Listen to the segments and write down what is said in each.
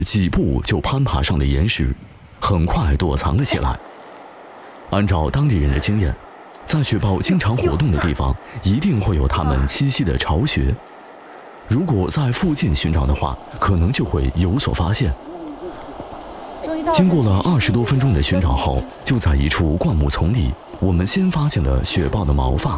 几步就攀爬上了岩石，很快躲藏了起来。按照当地人的经验，在雪豹经常活动的地方，一定会有它们栖息的巢穴。如果在附近寻找的话，可能就会有所发现。经过了20多分钟的寻找后，就在一处灌木丛里，我们先发现了雪豹的毛发。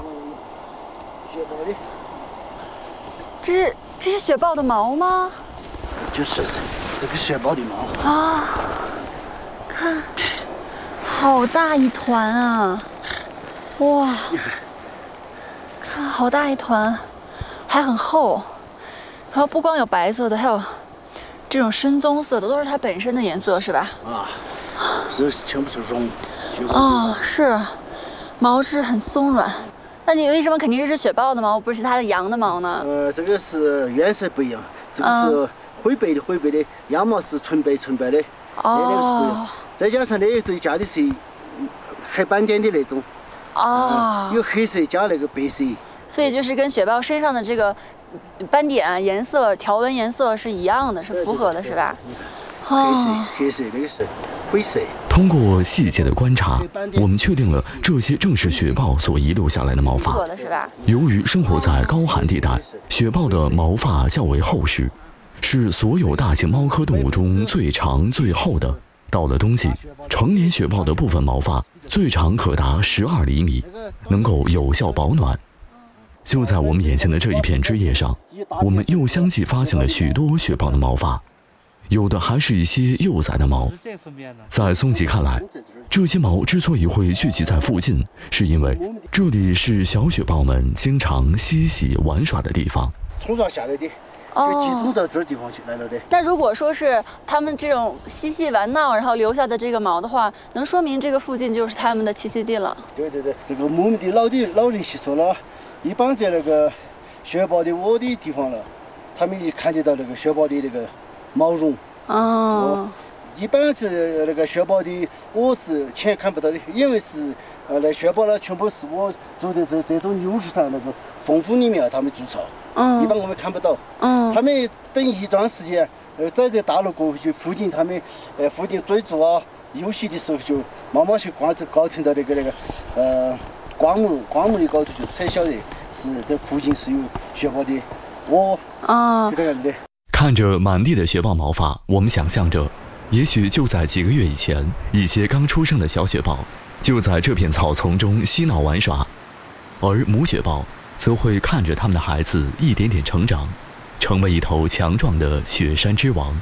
这是雪豹的毛吗？ 就是这个雪豹的毛啊！看，好大一团啊！哇，看好大一团，还很厚。然后不光有白色的，还有这种深棕色的，都是它本身的颜色，是吧？ 啊，是全部是绒。 哦，是，毛质很松软。那你为什么肯定这是雪豹的毛，不是其他的羊的毛呢？ 这个是颜色不一样，这个是灰白的，羊毛是纯白的，那个是不一样。再加上那对加的是黑斑点的那种，有黑色加那个白色， 所以就是跟雪豹身上的这个斑点颜色、条纹颜色是一样的，是符合的，是吧？ 黑色，那个是灰色。 通过细节的观察，我们确定了这些正是雪豹所遗留下来的毛发。由于生活在高寒地带，雪豹的毛发较为厚实，是所有大型猫科动物中最长最厚的。到了冬季，成年雪豹的部分毛发最长可达12厘米，能够有效保暖。就在我们眼前的这一片枝叶上，我们又相继发现了许多雪豹的毛发。有的还是一些幼崽的毛。在松吉看来，这些毛之所以会聚集在附近，是因为这里是小雪豹们经常嬉戏玩耍的地方。 从上下来的，就集中到这地方去来了的。 那如果说是他们这种嬉戏玩闹，然后留下的这个毛的话，能说明这个附近就是他们的栖息地了。 对，这个我们的老人习俗了，一般在那个雪豹的窝的地方了，他们一看得到那个雪豹的那个毛绒。一般是那个雪豹的窝是前看不到的，因为是那雪豹呢全部是我住在这种牛市上那个缝缝里面他们筑巢，一般我们看不到。他们等一段时间，在这大陆过去附近，他们附近追逐游戏的时候，就慢慢去高层到那个灌木的高头就才晓得是这附近是有雪豹的窝，就这样子的。 看着满地的雪豹毛发，我们想象着，也许就在几个月以前，一些刚出生的小雪豹就在这片草丛中嬉闹玩耍，而母雪豹则会看着它们的孩子一点点成长，成为一头强壮的雪山之王。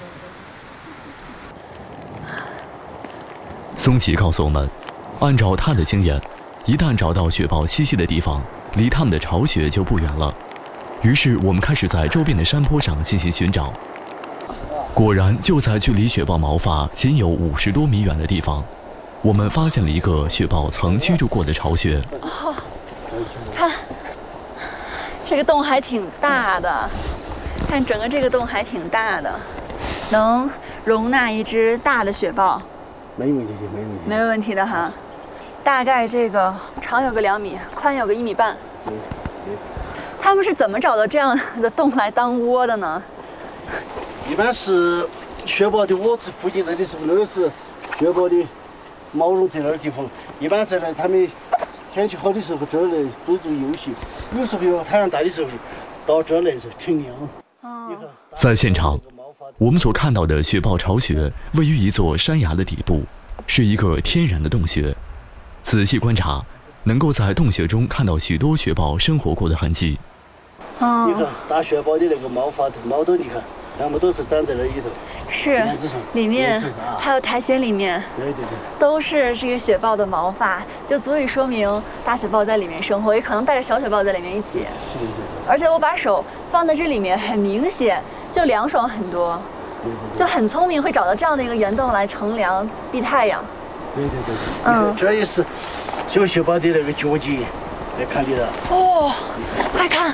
松吉告诉我们，按照他的经验，一旦找到雪豹栖息的地方，离它们的巢穴就不远了。于是我们开始在周边的山坡上进行寻找，果然就在距离雪豹毛发仅有50多米远的地方，我们发现了一个雪豹曾居住过的巢穴。 看，这个洞还挺大的，看整个这个洞还挺大的，能容纳一只大的雪豹。 没问题， 没有问题的哈。大概这个长有个2米，宽有个1.5米。他们是怎么找到这样的洞来当窝的呢？ 一般是雪豹的窝子附近这里时候，那个是雪豹的毛绒在那儿地方。一般在那他们天气好的时候，这儿来追逐游戏；有时候有太阳大的时候，到这儿来乘凉。 在现场，我们所看到的雪豹巢穴位于一座山崖的底部，是一个天然的洞穴。仔细观察，能够在洞穴中看到许多雪豹生活过的痕迹。 你看大雪豹的那个毛发毛都，你看那么都是长在那里头， 是里面还有苔藓里面， 对， 都是这个雪豹的毛发，就足以说明大雪豹在里面生活，也可能带着小雪豹在里面一起。 是。 而且我把手放在这里面，很明显就凉爽很多，就很聪明，会找到这样的一个圆洞来乘凉避太阳。 对，这也是小雪豹的那个脚迹，来看的了。 快看，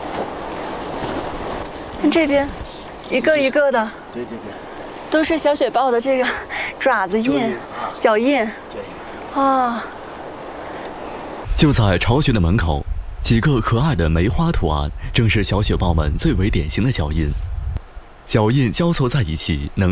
看这边，一个一个的。 对， 都是小雪豹的这个爪子印、脚印。 就在巢穴的门口，几个可爱的梅花图案，正是小雪豹们最为典型的脚印。脚印交错在一起，能